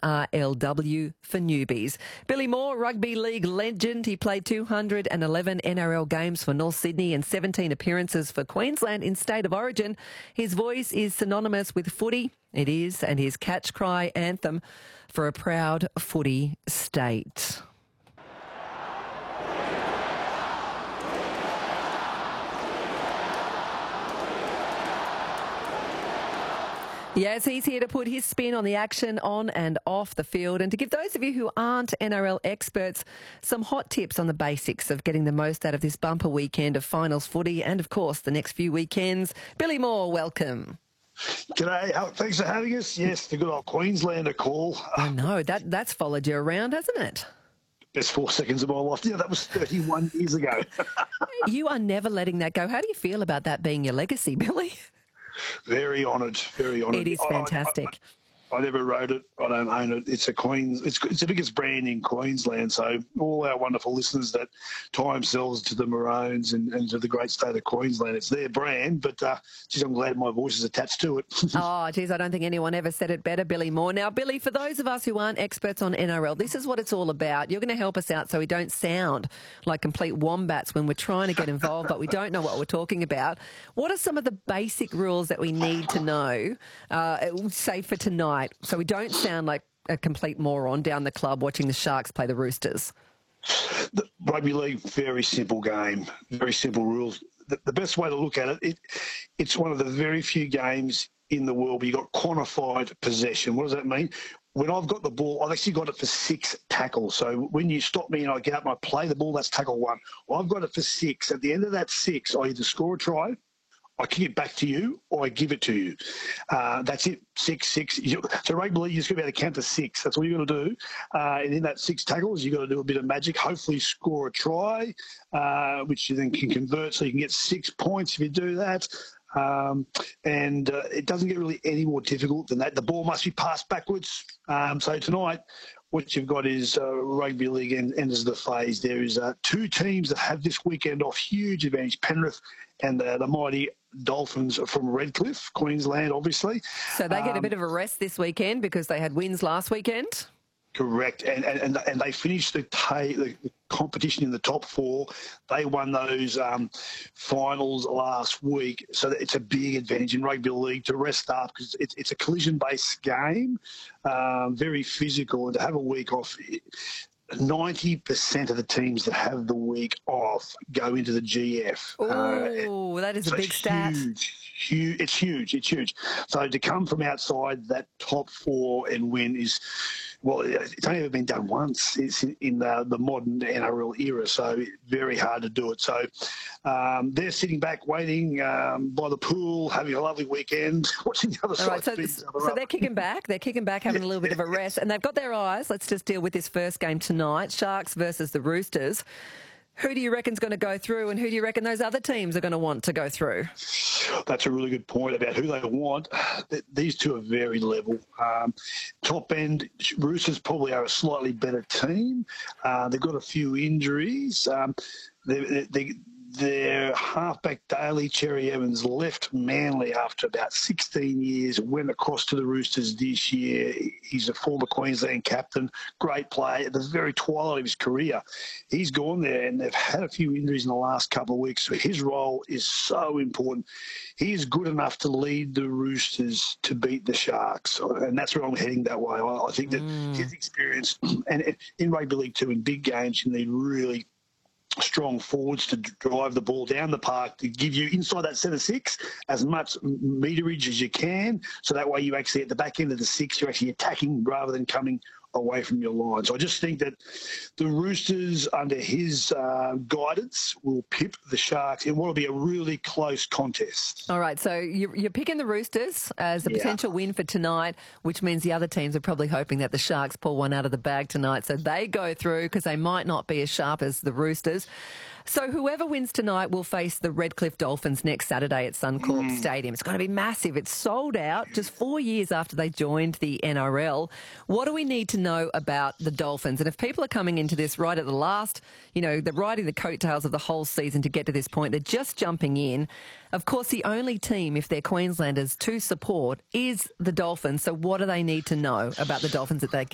NRLW for newbies. Billy Moore, rugby league legend. He played 211 NRL games for North Sydney and 17 appearances for Queensland in State of Origin. His voice is synonymous with footy. It is, and his catch cry anthem for a proud footy state. Yes, he's here to put his spin on the action on and off the field and to give those of you who aren't NRL experts some hot tips on the basics of getting the most out of this bumper weekend of finals footy and, of course, the next few weekends. Billy Moore, welcome. G'day. Thanks for having us. Yes, the good old Queenslander call. I know. That's followed you around, hasn't it? Best 4 seconds of my life. Yeah, that was 31 years ago. You are never letting that go. How do you feel about that being your legacy, Billy? Very honoured, very honoured. It is fantastic. I never wrote it. I don't own it. It's the biggest brand in Queensland. So all our wonderful listeners that tie themselves to the Maroons and to the great state of Queensland, it's their brand. But geez, I'm glad my voice is attached to it. Oh, geez, I don't think anyone ever said it better, Billy Moore. Now, Billy, for those of us who aren't experts on NRL, this is what it's all about. You're going to help us out so we don't sound like complete wombats when we're trying to get involved, but we don't know what we're talking about. What are some of the basic rules that we need to know, say for tonight, so we don't sound like a complete moron down the club watching the Sharks play the Roosters? The rugby league, very simple game, very simple rules. The best way to look at it's one of the very few games in the world where you've got quantified possession. What does that mean? When I've got the ball, I've actually got it for 6 tackles. So when you stop me and I get up and I play the ball, that's tackle 1. Well, I've got it for 6. At the end of that 6, I either score a try, I kick it back to you, or I give it to you. That's it. 6, 6. So rugby league, you just got to be able to count to 6. That's all you got to do. And in that 6 tackles, you got to do a bit of magic. Hopefully, score a try, which you then can convert, so you can get 6 points if you do that. It doesn't get really any more difficult than that. The ball must be passed backwards. So tonight, what you've got is rugby league enters the phase. There is 2 teams that have this weekend off huge advantage: Penrith and the mighty Dolphins from Redcliffe, Queensland, obviously. So they get a bit of a rest this weekend because they had wins last weekend? Correct, and they finished the competition in the top 4. They won those finals last week, so it's a big advantage in rugby league to rest up because it's a collision-based game, very physical, and to have a week off. 90% of the teams that have the week off go into the GF. Oh, that is a big stat. It's huge. So to come from outside that top 4 and win is, well, it's only ever been done once. It's in the modern NRL era, so very hard to do it. So they're sitting back, waiting by the pool, having a lovely weekend, watching the other side. So they're kicking back. They're kicking back, having a little bit of a rest, and they've got their eyes. Let's just deal with this first game tonight: Sharks versus the Roosters. Who do you reckon's going to go through, and who do you reckon those other teams are going to want to go through? That's a really good point about who they want. These two are very level. Top end, Roosters probably are a slightly better team. They've got a few injuries. Their halfback Daly Cherry Evans left Manly after about 16 years, went across to the Roosters this year. He's a former Queensland captain, great player at the very twilight of his career. He's gone there, and they've had a few injuries in the last couple of weeks, so his role is so important. He is good enough to lead the Roosters to beat the Sharks, and that's where I'm heading that way. I think that his experience, and in rugby league too, in big games, you need really strong forwards to drive the ball down the park, to give you inside that centre 6 as much meterage as you can, so that way you actually at the back end of the 6 you're actually attacking rather than coming away from your line. So I just think that the Roosters, under his guidance, will pip the Sharks in what will be a really close contest. All right, so you're picking the Roosters as a potential win for tonight, which means the other teams are probably hoping that the Sharks pull one out of the bag tonight so they go through, because they might not be as sharp as the Roosters. So whoever wins tonight will face the Redcliffe Dolphins next Saturday at Suncorp Stadium. It's going to be massive. It's sold out just 4 years after they joined the NRL. What do we need to know about the Dolphins? And if people are coming into this right at the last, they're riding the coattails of the whole season to get to this point, they're just jumping in. Of course, the only team, if they're Queenslanders, to support is the Dolphins. So what do they need to know about the Dolphins that they